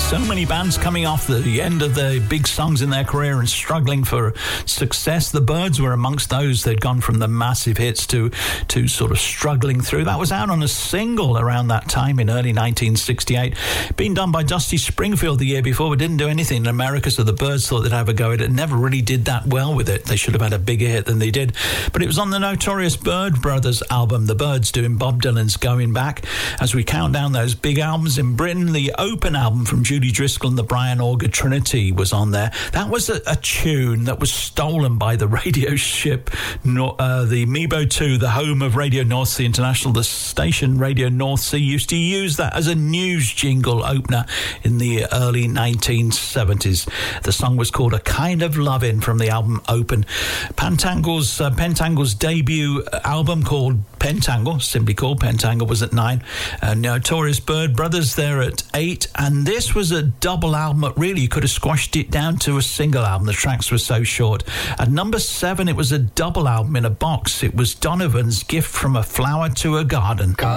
So many bands coming off the end of the big songs in their career and struggling for success. The Byrds were amongst those. They'd gone from the massive hits to sort of struggling through. That was out on a single around that time in early 1968. Been done by Dusty Springfield the year before, but didn't do anything in America, so the Byrds thought they'd have a go at it. Never really did that well with it. They should have had a bigger hit than they did. But it was on the Notorious Byrd Brothers album, The Byrds doing Bob Dylan's Going Back. As we count down those big albums in Britain, the Open album from Judy Driscoll and the Brian Auger Trinity was on there. That was a tune that was stolen by the radio ship, the Mebo 2, the home of Radio North Sea International. The station Radio North Sea used to use that as a news jingle opener in the early 1970s. The song was called A Kind of Lovin' from the album Open. Pentangle's debut album called Pentangle, simply called Pentangle, was at 9. Notorious Byrd Brothers there at 8. And this was a double album that really could have squashed it down to a single album. The tracks were so short. At number 7, it was a double album in a box. It was Donovan's Gift from a Flower to a Garden.